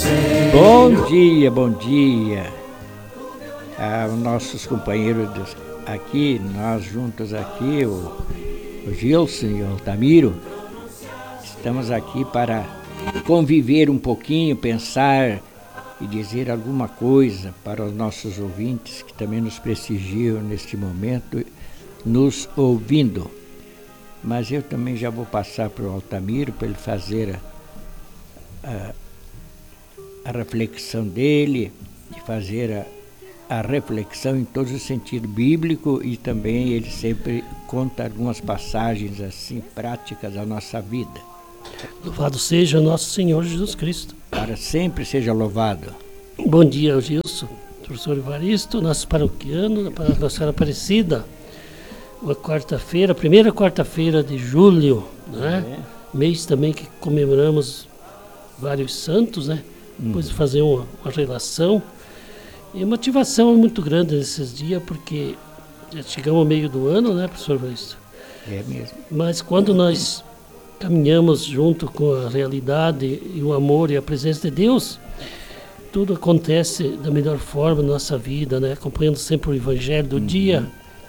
Bom dia. Nossos companheiros aqui, nós juntos aqui, o Gilson e o Altamiro, estamos aqui para conviver um pouquinho, pensar e dizer alguma coisa para os nossos ouvintes que também nos prestigiam neste momento, nos ouvindo. Mas eu também já vou passar para o Altamiro para ele fazer a reflexão dele, de fazer a reflexão em todo o sentido bíblico, e também ele sempre conta algumas passagens assim práticas da nossa vida. Louvado seja nosso Senhor Jesus Cristo. Para sempre seja louvado. Bom dia, Gilson, professor Evaristo, nosso paroquiano, para Nossa Senhora Aparecida. Uma quarta-feira, primeira quarta-feira de julho, né? Mês também que comemoramos vários santos, né? Depois de fazer uma relação. E a motivação é muito grande nesses dias, porque já chegamos ao meio do ano, né, professor Evaristo? É mesmo. Mas quando nós caminhamos junto com a realidade e o amor e a presença de Deus, tudo acontece da melhor forma na nossa vida, né? Acompanhando sempre o Evangelho do dia,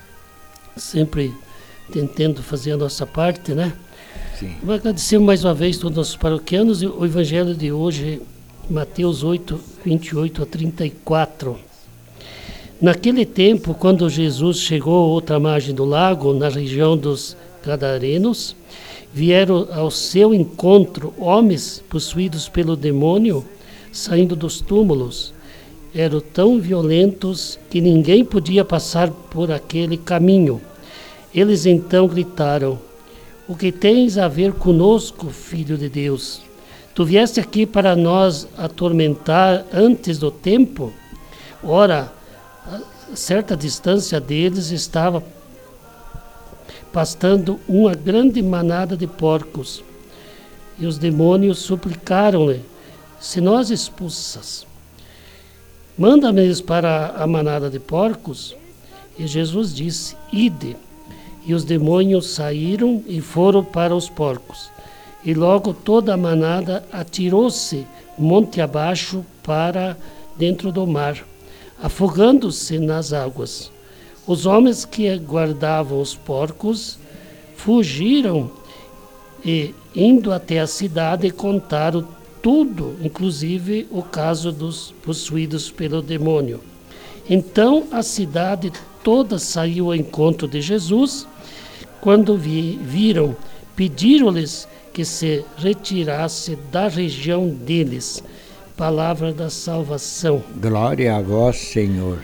sempre tentando fazer a nossa parte, né? Sim. Vou agradecer mais uma vez todos os nossos paroquianos. O Evangelho de hoje, Mateus 8, 28 a 34. Naquele tempo, quando Jesus chegou à outra margem do lago, na região dos Gadarenos, vieram ao seu encontro homens possuídos pelo demônio, saindo dos túmulos. Eram tão violentos que ninguém podia passar por aquele caminho. Eles então gritaram: "O que tens a ver conosco, Filho de Deus? Tu vieste aqui para nos atormentar antes do tempo?" Ora, a certa distância deles estava pastando uma grande manada de porcos. E os demônios suplicaram-lhe: "Se nós expulsas, manda-me para a manada de porcos." E Jesus disse: "Ide." E os demônios saíram e foram para os porcos. E logo toda a manada atirou-se monte abaixo para dentro do mar, afogando-se nas águas. Os homens que guardavam os porcos fugiram e, indo até a cidade, contaram tudo, inclusive o caso dos possuídos pelo demônio. Então a cidade toda saiu ao encontro de Jesus. Quando viram, pediram-lhes que se retirasse da região deles. Palavra da salvação. Glória a vós, Senhor.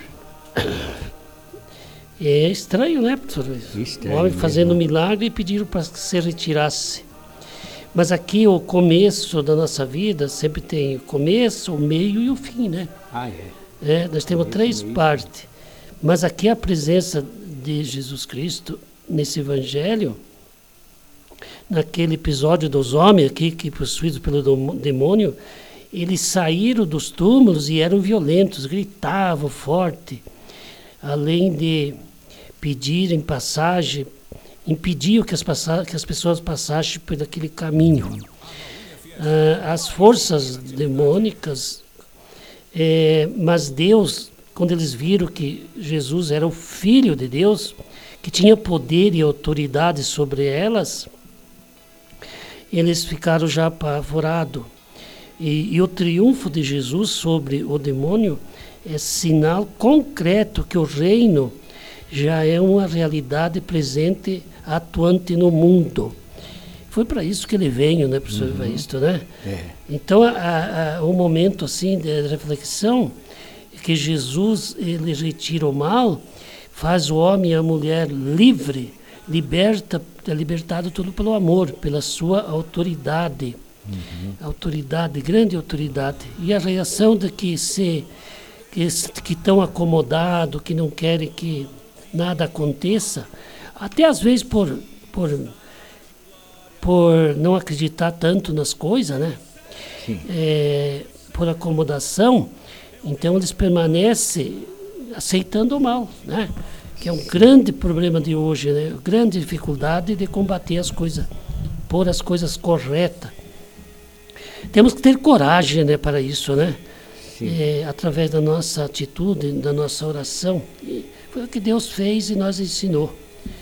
É estranho, né, professor? Estranho, o homem fazendo um mesmo. milagre e pediram para que se retirasse. Mas aqui o começo da nossa vida sempre tem o começo, o meio e o fim, né? Nós temos três partes. Mas aqui a presença de Jesus Cristo nesse Evangelho, naquele episódio dos homens aqui, que possuídos pelo demônio, eles saíram dos túmulos e eram violentos, gritavam forte, além de pedirem passagem, impediam que as pessoas passassem por aquele caminho. As forças demônicas, mas Deus, quando eles viram que Jesus era o Filho de Deus, que tinha poder e autoridade sobre elas, eles ficaram já apavorados. E o triunfo de Jesus sobre o demônio é sinal concreto que o reino já é uma realidade presente, atuante no mundo. Foi para isso que ele veio, né, professor Evaristo, né? Então, o momento assim de reflexão é que Jesus, ele retira o mal, faz o homem e a mulher livre, libertado tudo pelo amor, pela sua autoridade. Autoridade, grande autoridade. E a reação de que estão acomodados, que não querem que nada aconteça, até às vezes por não acreditar tanto nas coisas, né? Por acomodação, então eles permanecem aceitando o mal, né? Que é um grande problema de hoje, né? Grande dificuldade de combater as coisas, pôr as coisas corretas. temos que ter coragem, né, para isso, né? Através da nossa atitude, da nossa oração. E foi o que Deus fez e nos ensinou.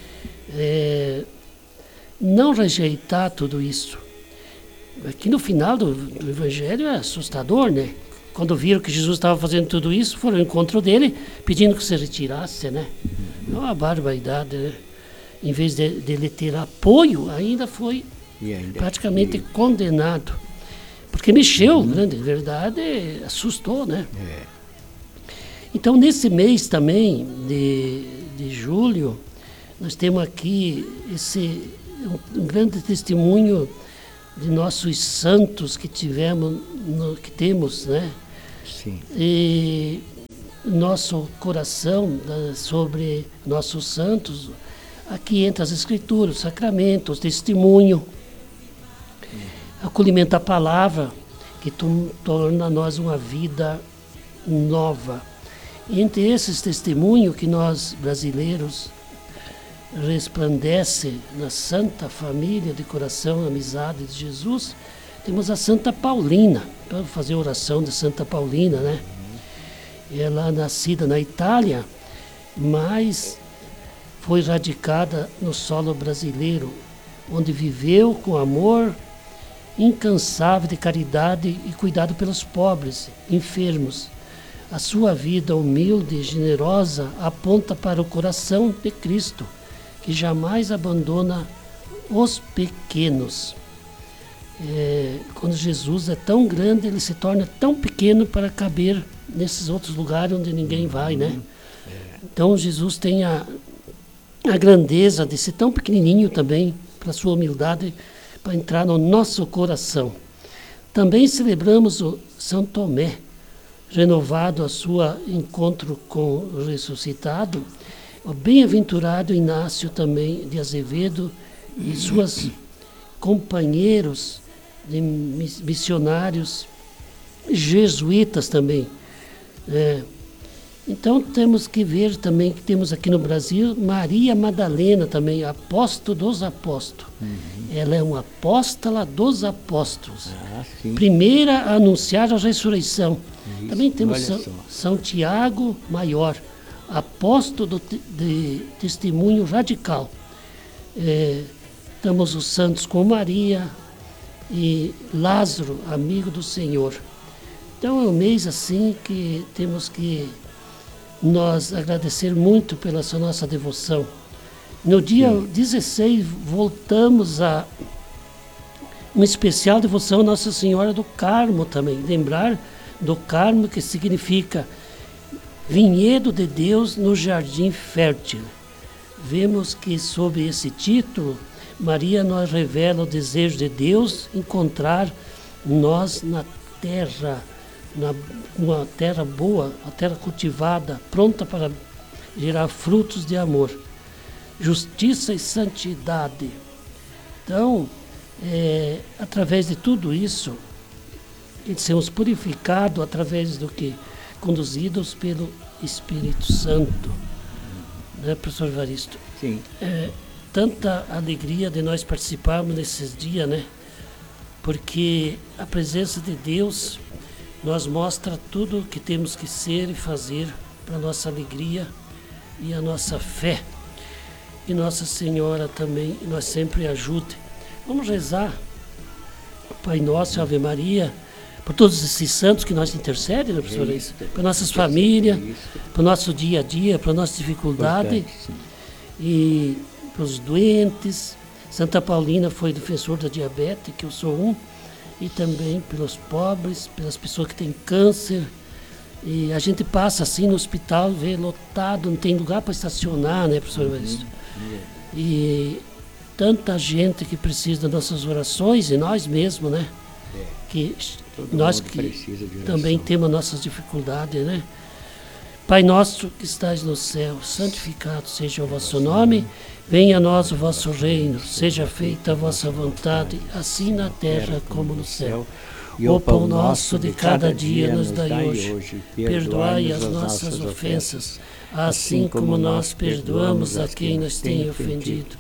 Não rejeitar tudo isso. Aqui no final do Evangelho é assustador, né? Quando viram que Jesus estava fazendo tudo isso, foram ao encontro dele, pedindo que se retirasse, né? É uma barbaridade, né? Em vez de ele ter apoio, ainda foi praticamente condenado. Porque mexeu, grande verdade, assustou, né? Então, nesse mês também, de julho, nós temos aqui um grande testemunho de nossos santos que temos, né? Sim. E nosso coração sobre nossos santos, aqui entra as escrituras, os sacramentos, o testemunho, acolhimento à palavra, que torna a nós uma vida nova. Entre esses testemunhos que nós, brasileiros, resplandece na Santa Família de Coração, Amizade de Jesus, temos a Santa Paulina. Para fazer oração de Santa Paulina, né? Ela nascida na Itália, mas foi radicada no solo brasileiro, onde viveu com amor incansável de caridade e cuidado pelos pobres, enfermos. A sua vida humilde e generosa aponta para o coração de Cristo, que jamais abandona os pequenos. Quando Jesus é tão grande, ele se torna tão pequeno para caber nesses outros lugares onde ninguém vai, né? Então Jesus tem a grandeza de ser tão pequenininho também, para sua humildade, para entrar no nosso coração. Também celebramos o São Tomé, renovado a sua encontro com o ressuscitado, o bem-aventurado Inácio também de Azevedo e suas companheiros de missionários jesuítas também. Então temos que ver também que temos aqui no Brasil Maria Madalena também, apóstolo dos apóstolos. Ela é uma apóstola dos apóstolos. Primeira a anunciar a ressurreição. Isso, também temos São Tiago Maior, apóstolo de testemunho radical. Temos os santos com Maria e Lázaro, amigo do Senhor. Então é um mês assim que temos que nós agradecer muito pela nossa devoção. No dia 16 voltamos a uma especial devoção a Nossa Senhora do Carmo também. Lembrar do Carmo, que significa vinhedo de Deus no jardim fértil. Vemos que sob esse título, Maria nos revela o desejo de Deus encontrar nós na terra, uma terra boa, uma terra cultivada, pronta para gerar frutos de amor, justiça e santidade. Então, através de tudo isso, sermos purificados através do que? Conduzidos pelo Espírito Santo. Né, professor Evaristo? Sim. Tanta alegria de nós participarmos nesses dias, né? Porque a presença de Deus nos mostra tudo o que temos que ser e fazer para a nossa alegria e a nossa fé. E Nossa Senhora também nos sempre ajude. Vamos rezar Pai Nosso, Ave Maria, por todos esses santos que nós intercedem, né, professora? Para nossas famílias, para o nosso dia a dia, para a nossa dificuldade. E para os doentes. Santa Paulina foi defensor da diabetes, que eu sou um. E também pelos pobres, pelas pessoas que têm câncer. E a gente passa assim no hospital, vê lotado, não tem lugar para estacionar, né, professor Evaristo? E tanta gente que precisa das nossas orações, e nós mesmos, né? Que nós que também temos nossas dificuldades, né? Pai nosso que estás no céu, santificado seja o vosso nome, venha a nós o vosso reino, seja feita a vossa vontade, assim na terra como no céu. O pão nosso de cada dia nos dai hoje, perdoai as nossas ofensas, assim como nós perdoamos a quem nos tem ofendido.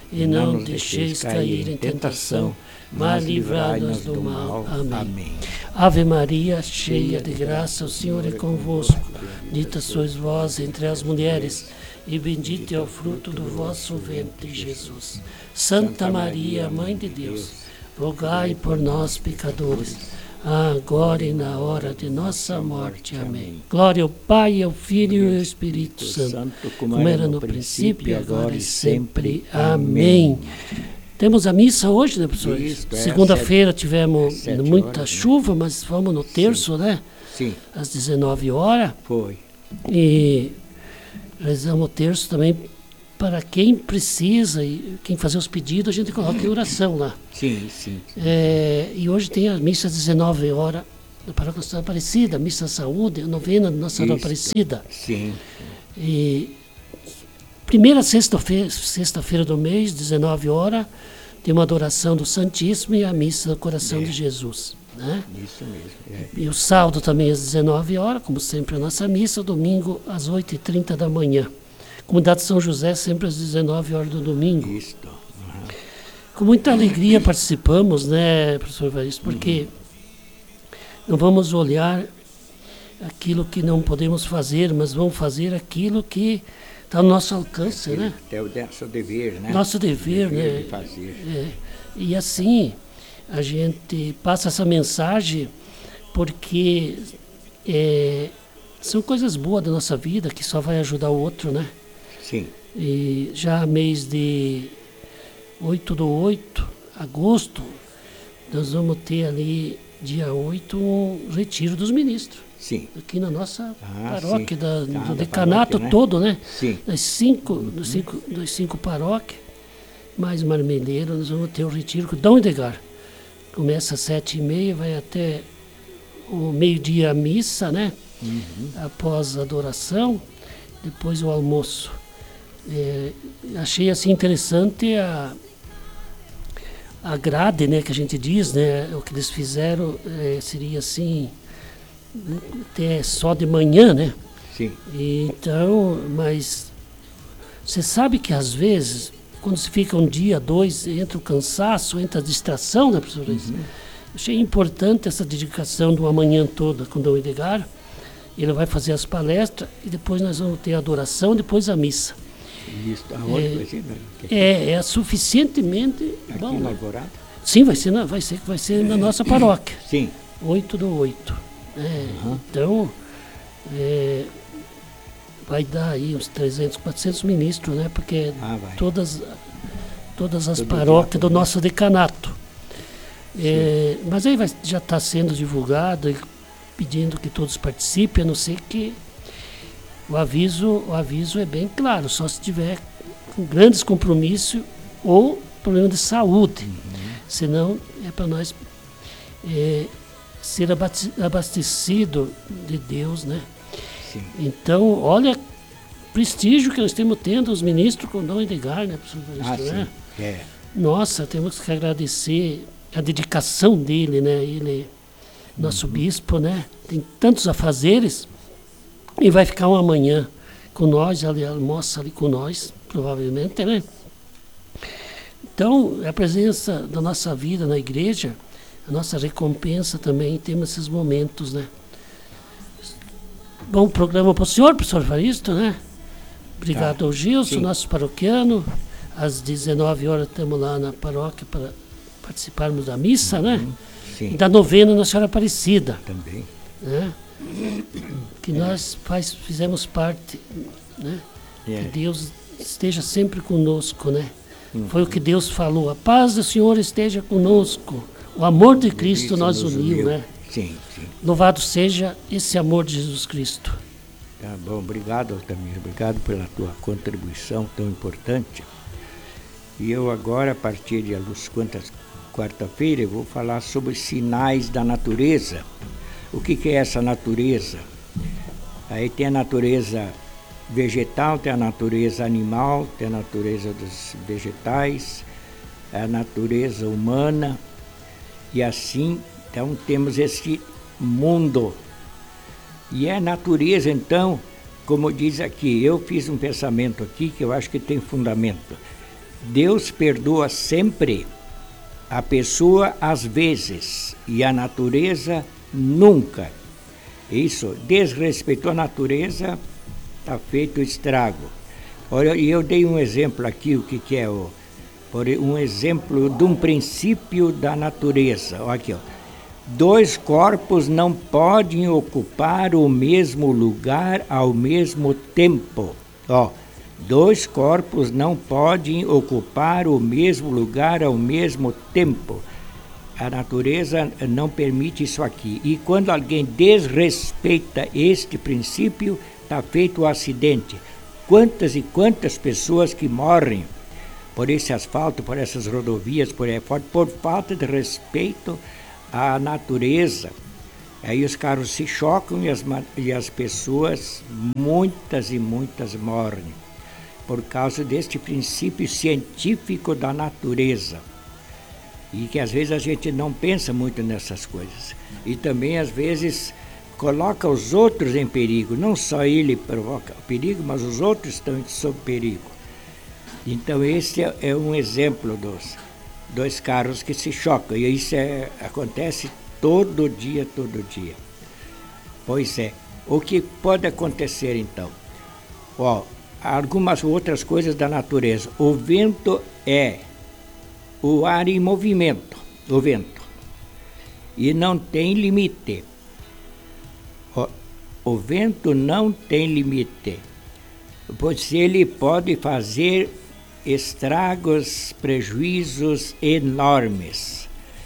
e não nos deixeis cair em tentação, mas livrai-nos do mal. Amém. Ave Maria, cheia de graça, o Senhor é convosco. Bendita sois vós entre as mulheres, e bendito é o fruto do vosso ventre, Jesus. Santa Maria, Mãe de Deus, rogai por nós, pecadores, agora e na hora de nossa morte. Amém. Glória ao Pai, ao Filho e ao Espírito Santo, como era no princípio, agora e sempre. Amém. Temos a missa hoje, né, professor? Segunda-feira tivemos muita chuva, mas vamos no terço, né? Sim. Às 19 horas. Foi. E rezamos o terço também para quem precisa e quem fazer os pedidos, a gente coloca em oração lá. Sim, sim. E hoje tem a missa às 19 horas da Paróquia Nossa Senhora Aparecida, missa da saúde, a novena de Nossa Senhora Aparecida. Sim. E primeira sexta-feira do mês, 19 horas, tem uma adoração do Santíssimo e a missa do Coração de Jesus. Né? Isso mesmo. E o sábado também às 19 horas, como sempre a nossa missa, domingo às 8h30 da manhã. Comunidade São José sempre às 19 horas do domingo. Isso. Com muita alegria participamos, né, professor Evaristo, porque não vamos olhar aquilo que não podemos fazer, mas vamos fazer aquilo que está no nosso alcance, né? É o nosso dever, né? Nosso dever, né? De fazer. E assim, a gente passa essa mensagem porque são coisas boas da nossa vida que só vai ajudar o outro, né? Sim. E já mês de 8/8, agosto, nós vamos ter ali, dia 8, um retiro dos ministros. Sim. Aqui na nossa paróquia, do decanato paróquia, né? todo, né? Sim. Das cinco paróquias, mais Marmeleiro, nós vamos ter o retiro com Dom Edgar. Começa às 7h30, vai até o meio-dia a missa, né? Após a adoração, depois o almoço. Achei assim interessante a grade, né, que a gente diz, né? O que eles fizeram seria assim, até só de manhã, né? Sim. Então, mas você sabe que às vezes, quando se fica um dia, dois, entra o cansaço, entra a distração, né, professor? Achei importante essa dedicação de uma manhã toda com o Dom Edgar. Ele vai fazer as palestras e depois nós vamos ter a adoração, depois a missa. Isso, aonde vai ser? É suficientemente aqui bom. no Alvorada? Sim, vai ser na nossa paróquia. Sim. 8/8. Então, vai dar aí uns 300, 400 ministros, né? Porque todas as paróquias do nosso decanato. Mas aí já está sendo divulgado, pedindo que todos participem, a não ser que o aviso é bem claro, só se tiver com grandes compromissos ou problema de saúde. Senão é para nós ser abastecido de Deus, né? Sim. Então, olha o prestígio que nós estamos tendo, os ministros com Dom Edgar, né, professor? Né? Sim. Nossa, temos que agradecer a dedicação dele, né? Ele, nosso bispo, né? Tem tantos afazeres e vai ficar uma manhã com nós, ali almoça ali com nós, provavelmente, né? Então, a presença da nossa vida na igreja, a nossa recompensa também, temos esses momentos, né? Bom programa para o senhor, professor Evaristo, né? Obrigado ao Gilson, nosso paroquiano. Às 19 horas estamos lá na paróquia para participarmos da missa, né? Sim. E da novena Nossa Senhora Aparecida. Também. Né? Que nós fizemos parte, né? Que Deus esteja sempre conosco, né? Foi o que Deus falou, a paz do Senhor esteja conosco, o amor de Cristo nos uniu, né? Sim. Louvado seja esse amor de Jesus Cristo. Tá bom, obrigado, Altamir, obrigado pela tua contribuição tão importante. E eu agora, a partir de quarta-feira, eu vou falar sobre sinais da natureza. O que é essa natureza? Aí tem a natureza vegetal, tem a natureza animal, tem a natureza dos vegetais, a natureza humana, e assim, então temos esse mundo. E a natureza, então, como diz aqui, eu fiz um pensamento aqui que eu acho que tem fundamento. Deus perdoa sempre, a pessoa às vezes e a natureza nunca. Isso, desrespeitou a natureza, está feito estrago. Olha, e eu dei um exemplo aqui, o que é um exemplo de um princípio da natureza. Olha aqui, ó. 2 corpos não podem ocupar o mesmo lugar ao mesmo tempo. Ó, 2 corpos não podem ocupar o mesmo lugar ao mesmo tempo. A natureza não permite isso aqui. E quando alguém desrespeita este princípio, está feito o acidente. Quantas e quantas pessoas que morrem por esse asfalto, por essas rodovias, por falta de respeito à natureza. Aí os carros se chocam e as pessoas, muitas e muitas, morrem por causa deste princípio científico da natureza. E que às vezes a gente não pensa muito nessas coisas. E também às vezes coloca os outros em perigo. Não só ele provoca perigo, mas os outros estão sob perigo. Então esse é um exemplo dos 2 carros que se chocam. E isso acontece todo dia. Pois é. O que pode acontecer então? Ó, algumas outras coisas da natureza. O vento é o ar em movimento, o vento. E não tem limite. O vento não tem limite, pois ele pode fazer estragos, prejuízos enormes.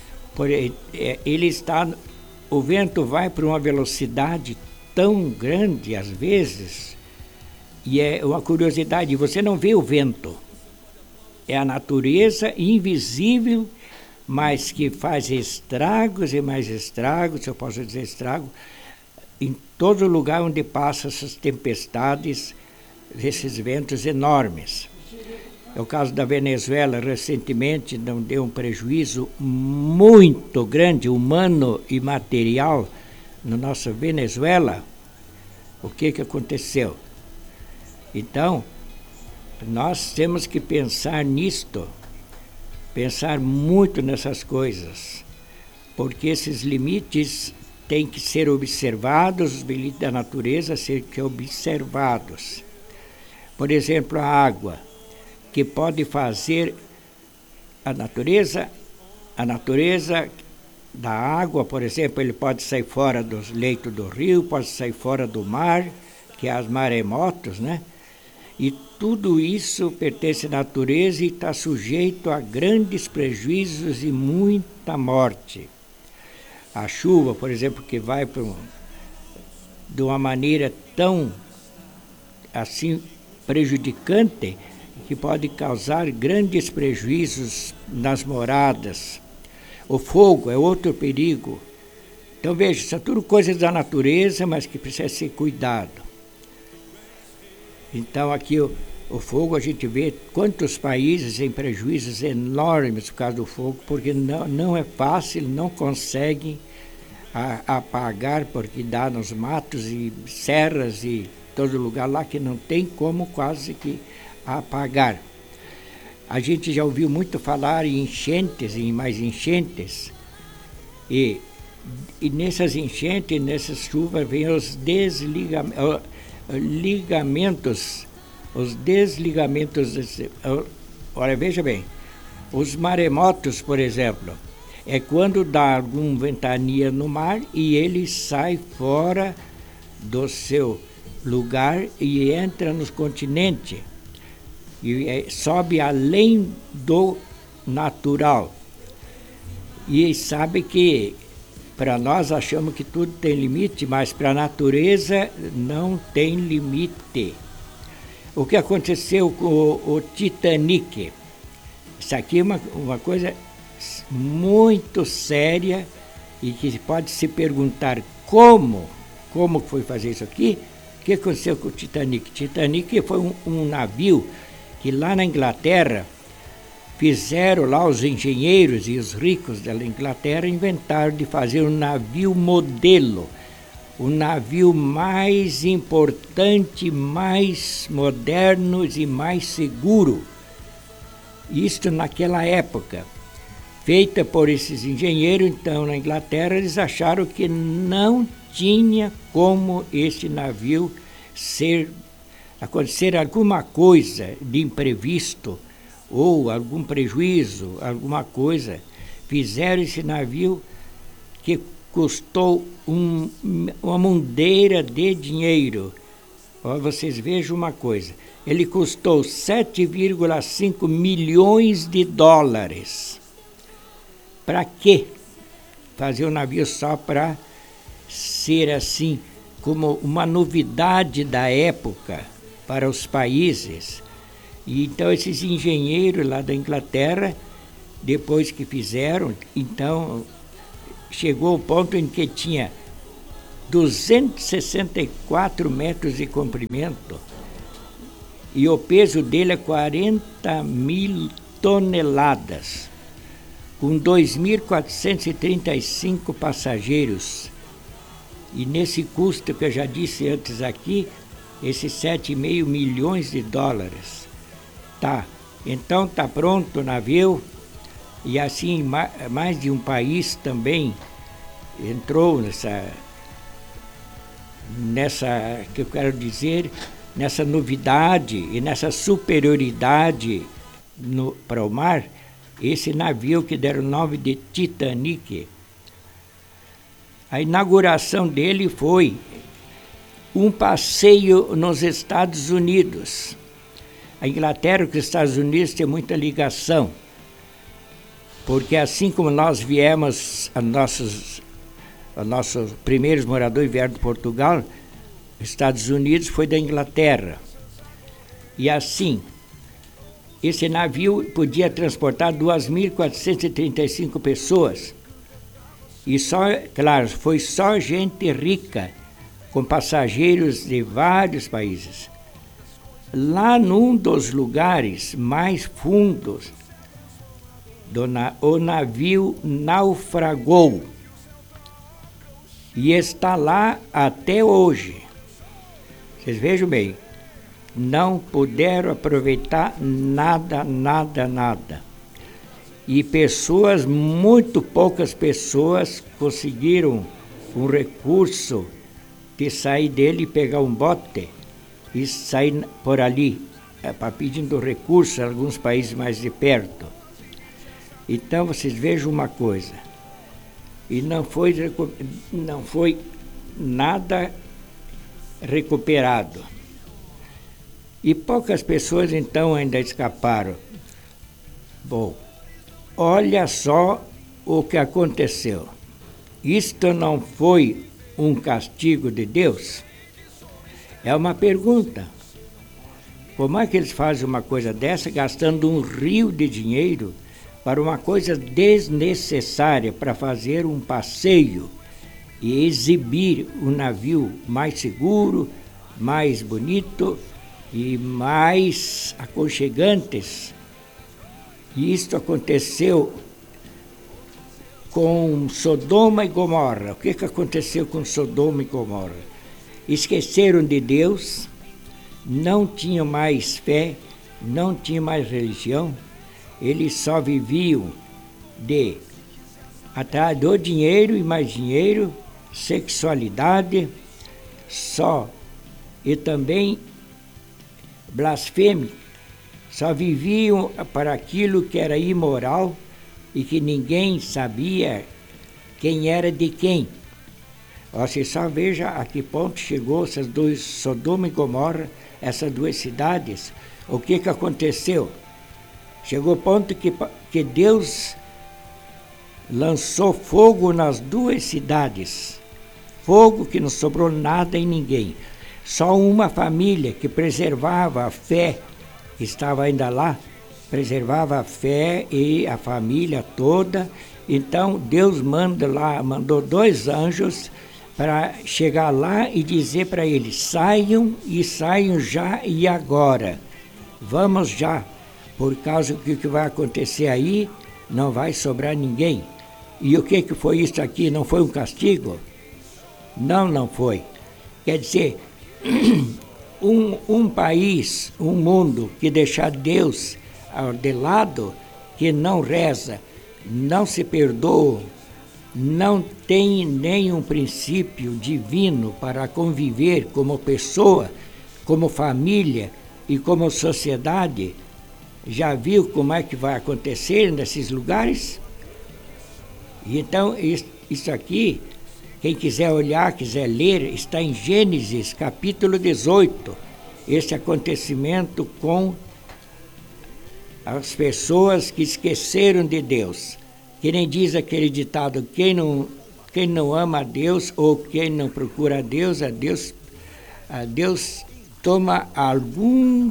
O vento vai para uma velocidade tão grande às vezes, e é uma curiosidade, você não vê o vento. É a natureza invisível, mas que faz estragos e mais estragos, se eu posso dizer estrago, em todo lugar onde passam essas tempestades, esses ventos enormes. É o caso da Venezuela, recentemente, não deu um prejuízo muito grande, humano e material, na nossa Venezuela. O que aconteceu? Então, nós temos que pensar nisto, pensar muito nessas coisas, porque esses limites têm que ser observados, os limites da natureza têm que ser observados. Por exemplo, a água, que pode fazer a natureza da água, por exemplo, ele pode sair fora dos leitos do rio, pode sair fora do mar, que é as maremotos, né? E tudo isso pertence à natureza e está sujeito a grandes prejuízos e muita morte. A chuva, por exemplo, que vai de uma maneira tão assim prejudicante, que pode causar grandes prejuízos nas moradas. O fogo é outro perigo. Então veja, são tudo coisas da natureza, mas que precisa ser cuidado. Então aqui o fogo, a gente vê quantos países em prejuízos enormes por causa do fogo, porque não é fácil, não conseguem apagar, porque dá nos matos e serras e todo lugar lá que não tem como quase que apagar. A gente já ouviu muito falar em enchentes, em mais enchentes, e nessas enchentes, nessas chuvas, vem os desligamentos. Olha, veja bem, os maremotos, por exemplo, é quando dá alguma ventania no mar e ele sai fora do seu lugar e entra nos continentes e sobe além do natural. E sabe que para nós achamos que tudo tem limite, mas para a natureza não tem limite. O que aconteceu com o Titanic? Isso aqui é uma coisa muito séria e que pode se perguntar como foi fazer isso aqui. O que aconteceu com o Titanic? Titanic foi um navio que lá na Inglaterra fizeram lá os engenheiros e os ricos da Inglaterra inventaram de fazer um navio modelo, o navio mais importante, mais moderno e mais seguro. Isto naquela época, feita por esses engenheiros. Então, na Inglaterra, eles acharam que não tinha como esse navio acontecer alguma coisa de imprevisto ou algum prejuízo, alguma coisa. Fizeram esse navio que custou uma mondeira de dinheiro. Ó, vocês vejam uma coisa, ele custou 7,5 milhões de dólares. Para quê? Fazer um navio só para ser assim, como uma novidade da época para os países. E então esses engenheiros lá da Inglaterra, depois que fizeram, então chegou ao ponto em que tinha 264 metros de comprimento e o peso dele é 40 mil toneladas, com 2.435 passageiros. E nesse custo que eu já disse antes aqui, esses 7,5 milhões de dólares. Tá, então está pronto o navio, e assim mais de um país também entrou nessa que eu quero dizer, nessa novidade e nessa superioridade para o mar, esse navio que deram o nome de Titanic. A inauguração dele foi um passeio nos Estados Unidos. A Inglaterra com os Estados Unidos tem muita ligação, porque assim como nós viemos, nossos primeiros moradores vieram de Portugal, Estados Unidos foi da Inglaterra. E assim, esse navio podia transportar 2.435 pessoas. E só, claro, foi só gente rica, com passageiros de vários países. Lá num dos lugares mais fundos, o navio naufragou. E está lá até hoje. Vocês vejam bem, não puderam aproveitar nada. E muito poucas pessoas conseguiram um recurso de sair dele e pegar um bote e sair por ali, pedindo recurso a alguns países mais de perto. Então vocês vejam uma coisa, e não foi nada recuperado. E poucas pessoas então ainda escaparam. Bom, olha só o que aconteceu. Isto não foi um castigo de Deus? É uma pergunta. Como é que eles fazem uma coisa dessa gastando um rio de dinheiro para uma coisa desnecessária, para fazer um passeio e exibir um navio mais seguro, mais bonito e mais aconchegantes? E isto aconteceu com Sodoma e Gomorra. O que aconteceu com Sodoma e Gomorra? Esqueceram de Deus, não tinham mais fé, não tinham mais religião, eles só viviam atrás do dinheiro e mais dinheiro, sexualidade, e também blasfêmia. Só viviam para aquilo que era imoral e que ninguém sabia quem era de quem. Você só veja a que ponto chegou essas duas, Sodoma e Gomorra, essas duas cidades. O que aconteceu? Chegou ao ponto que Deus lançou fogo nas duas cidades. Fogo que não sobrou nada em ninguém. Só uma família que preservava a fé, que estava ainda lá, preservava a fé e a família toda. Então Deus mandou 2 anjos para chegar lá e dizer para eles: saiam já e agora. Vamos já, por causa que o que vai acontecer aí não vai sobrar ninguém. E o que foi isso aqui? Não foi um castigo? Não foi. Quer dizer, um país, um mundo que deixar Deus de lado, que não reza, não se perdoa, não tem nenhum princípio divino para conviver como pessoa, como família e como sociedade, já viu como é que vai acontecer nesses lugares? Então, isso aqui, quem quiser olhar, quiser ler, está em Gênesis, capítulo 18. Esse acontecimento com as pessoas que esqueceram de Deus. Que nem diz aquele ditado, quem não ama a Deus ou quem não procura a Deus toma algum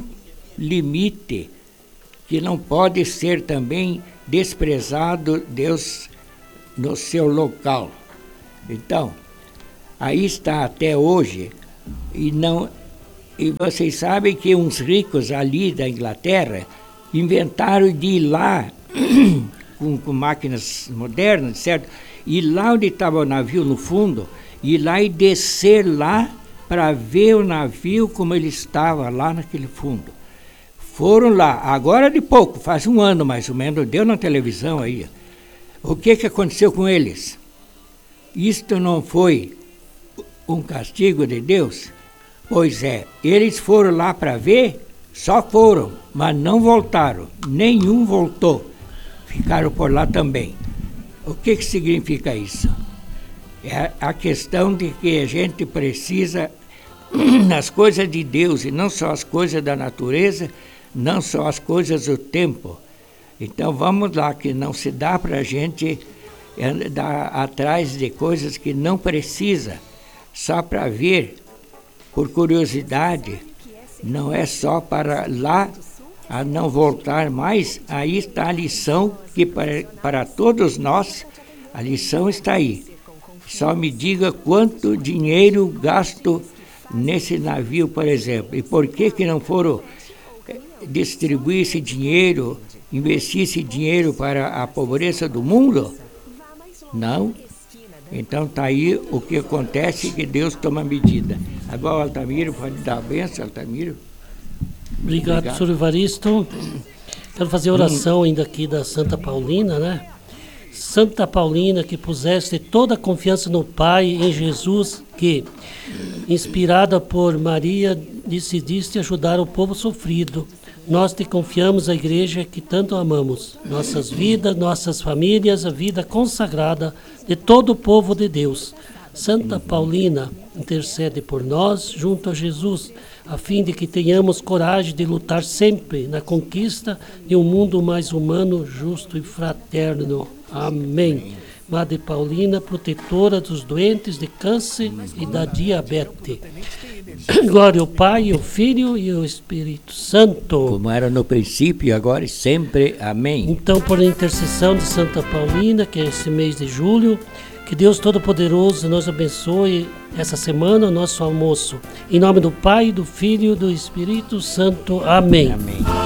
limite que não pode ser também desprezado Deus no seu local. Então, aí está até hoje, e vocês sabem que uns ricos ali da Inglaterra inventaram de ir lá com máquinas modernas, certo? Ir lá onde estava o navio no fundo, ir lá e descer lá para ver o navio como ele estava lá naquele fundo. Foram lá, agora de pouco, faz um ano mais ou menos, deu na televisão aí. O que aconteceu com eles? Isto não foi um castigo de Deus? Pois é, eles foram lá para ver, só foram, mas não voltaram, nenhum voltou. Ficaram por lá também. O que significa isso? É a questão de que a gente precisa, nas coisas de Deus, e não só as coisas da natureza, não só as coisas do tempo. Então vamos lá, que não se dá para a gente andar atrás de coisas que não precisa, só para ver, por curiosidade, não é só para lá a não voltar mais. Aí está a lição que para todos nós, a lição está aí. Só me diga quanto dinheiro gasto nesse navio, por exemplo, e por que não foram distribuir esse dinheiro, investir esse dinheiro para a pobreza do mundo? Não. Então está aí o que acontece, que Deus toma medida. Agora o Altamiro pode dar a benção, Altamiro. Obrigado, Sr. Evaristo. Quero fazer oração ainda aqui da Santa Paulina, né? Santa Paulina, que puseste toda a confiança no Pai, em Jesus, que, inspirada por Maria, decidiste ajudar o povo sofrido. Nós te confiamos a igreja que tanto amamos, nossas vidas, nossas famílias, a vida consagrada de todo o povo de Deus. Santa Paulina, intercede por nós junto a Jesus, a fim de que tenhamos coragem de lutar sempre na conquista de um mundo mais humano, justo e fraterno. Amém. Madre Paulina, protetora dos doentes de câncer e da diabetes. Glória ao Pai, ao Filho e ao Espírito Santo. Como era no princípio, agora e sempre. Amém. Então, por intercessão de Santa Paulina, que é esse mês de julho, que Deus Todo-Poderoso nos abençoe essa semana, o nosso almoço. Em nome do Pai, do Filho e do Espírito Santo. Amém. Amém.